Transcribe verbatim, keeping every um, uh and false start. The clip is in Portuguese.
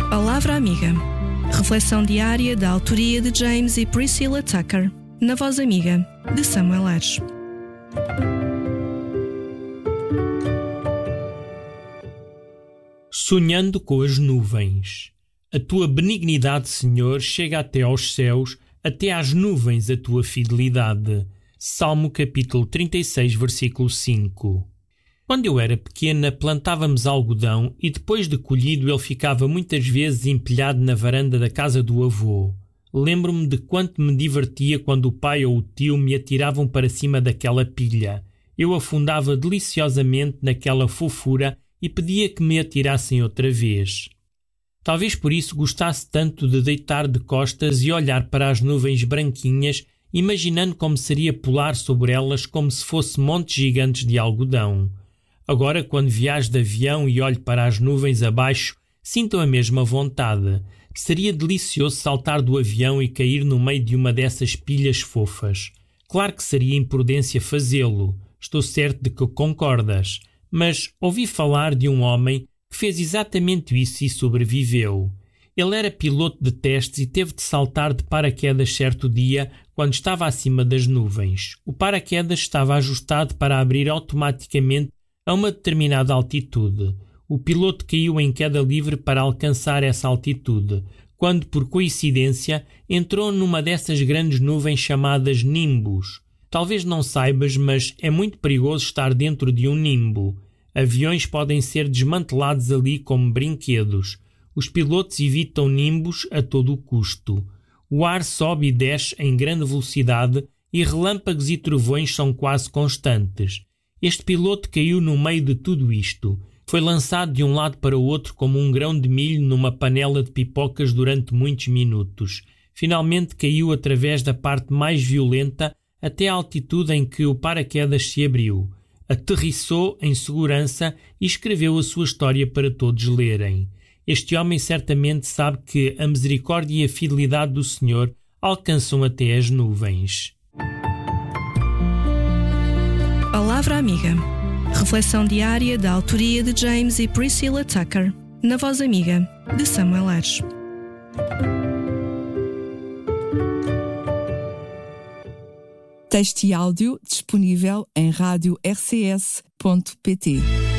Palavra Amiga. Reflexão diária da autoria de James e Priscilla Tucker, na Voz Amiga, de Samuel Ares. Sonhando com as nuvens. A tua benignidade, Senhor, chega até aos céus, até às nuvens a tua fidelidade. Salmo capítulo trinta e seis, versículo cinco. Quando eu era pequena, plantávamos algodão e depois de colhido ele ficava muitas vezes empilhado na varanda da casa do avô. Lembro-me de quanto me divertia quando o pai ou o tio me atiravam para cima daquela pilha. Eu afundava deliciosamente naquela fofura e pedia que me atirassem outra vez. Talvez por isso gostasse tanto de deitar de costas e olhar para as nuvens branquinhas, imaginando como seria pular sobre elas como se fosse montes gigantes de algodão. Agora, quando viajo de avião e olho para as nuvens abaixo, sinto a mesma vontade. Seria delicioso saltar do avião e cair no meio de uma dessas pilhas fofas. Claro que seria imprudência fazê-lo. Estou certo de que concordas. Mas ouvi falar de um homem que fez exatamente isso e sobreviveu. Ele era piloto de testes e teve de saltar de paraquedas certo dia quando estava acima das nuvens. O paraquedas estava ajustado para abrir automaticamente a uma determinada altitude. O piloto caiu em queda livre para alcançar essa altitude, quando, por coincidência, entrou numa dessas grandes nuvens chamadas nimbos. Talvez não saibas, mas é muito perigoso estar dentro de um nimbo. Aviões podem ser desmantelados ali como brinquedos. Os pilotos evitam nimbos a todo o custo. O ar sobe e desce em grande velocidade e relâmpagos e trovões são quase constantes. Este piloto caiu no meio de tudo isto. Foi lançado de um lado para o outro como um grão de milho numa panela de pipocas durante muitos minutos. Finalmente caiu através da parte mais violenta até a altitude em que o paraquedas se abriu. Aterrissou em segurança e escreveu a sua história para todos lerem. Este homem certamente sabe que a misericórdia e a fidelidade do Senhor alcançam até as nuvens. Palavra Amiga. Reflexão diária da autoria de James e Priscilla Tucker, na Voz Amiga, de Samuel Ares. Texto e áudio disponível em rádio r c s ponto p t.